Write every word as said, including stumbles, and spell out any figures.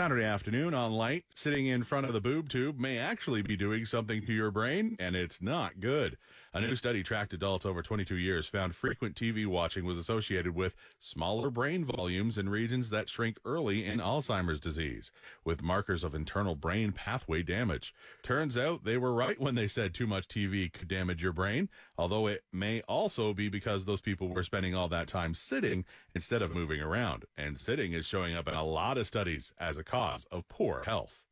Saturday afternoon on Light, sitting in front of the boob tube may actually be doing something to your brain, and it's not good. A new study tracked adults over twenty-two years found frequent T V watching was associated with smaller brain volumes in regions that shrink early in Alzheimer's disease, with markers of internal brain pathway damage. Turns out they were right when they said too much T V could damage your brain, although it may also be because those people were spending all that time sitting instead of moving around. And sitting is showing up in a lot of studies as a cause of poor health.